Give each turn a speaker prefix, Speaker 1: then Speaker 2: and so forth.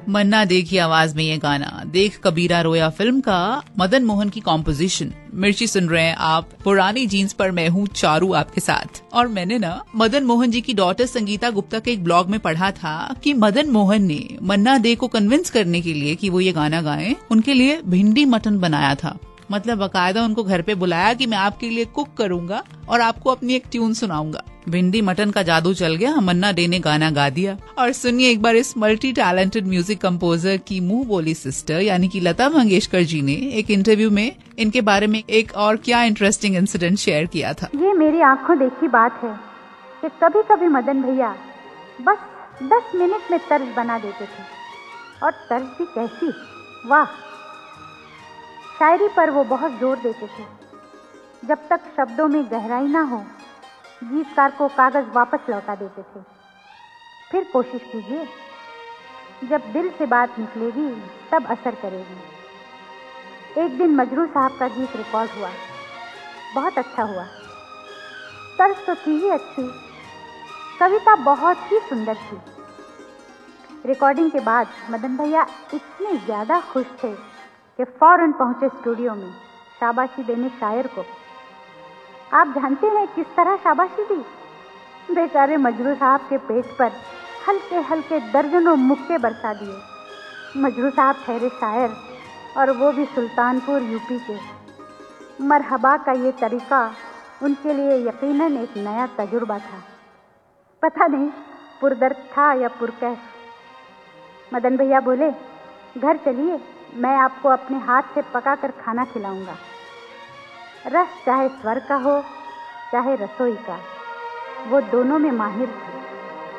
Speaker 1: मन्ना day की आवाज में ये गाना, देख कबीरा रोया फिल्म का मदन मोहन की कॉम्पोजिशन। मिर्ची सुन रहे हैं आप, पुरानी जीन्स पर मैं हूँ चारू आपके साथ। और मैंने ना मदन मोहन जी की डॉटर संगीता गुप्ता के एक ब्लॉग में पढ़ा था कि मदन मोहन ने मन्ना डे को कन्विंस करने के लिए कि वो ये गाना गाएं, उनके लिए भिंडी मटन बनाया था। मतलब बाकायदा उनको घर पे बुलाया कि मैं आपके लिए कुक करूंगा और आपको अपनी एक ट्यून सुनाऊंगा। भिंडी मटन का जादू चल गया, मन्ना डे ने गाना गा दिया। और सुनिए एक बार इस मल्टी टैलेंटेड म्यूजिक कंपोजर की मुंह बोली सिस्टर यानी कि लता मंगेशकर जी ने एक इंटरव्यू में इनके बारे में एक और क्या इंटरेस्टिंग इंसिडेंट शेयर किया था।
Speaker 2: ये मेरी आंखों देखी बात है कि कभी कभी मदन भैया बस 10 मिनट में तर्ज बना देते थे, और तर्ज भी कैसी, वाह। शायरी पर वो बहुत जोर देते थे। जब तक शब्दों में गहराई ना हो, गीतकार को कागज वापस लौटा देते थे। फिर कोशिश कीजिए, जब दिल से बात निकलेगी तब असर करेगी। एक दिन मजरू साहब का गीत रिकॉर्ड हुआ, बहुत अच्छा हुआ। तर्ज तो थी ही अच्छी, कविता बहुत ही सुंदर थी। रिकॉर्डिंग के बाद मदन भैया इतने ज़्यादा खुश थे कि फौरन पहुंचे स्टूडियो में शाबाशी देने शायर को। आप जानते हैं किस तरह शाबाशी दी? बेचारे मजरू साहब के पेट पर हल्के हल्के दर्जनों मुक्के बरसा दिए। मजरू साहब ठहरे शायर, और वो भी सुल्तानपुर यूपी के। मरहबा का ये तरीका उनके लिए यकीनन एक नया तजुर्बा था। पता नहीं पुरदर्द था या पुरकैफ। मदन भैया बोले, घर चलिए, मैं आपको अपने हाथ से पकाकर खाना खिलाऊंगा। रस चाहे स्वर का हो चाहे रसोई का, वो दोनों में माहिर था।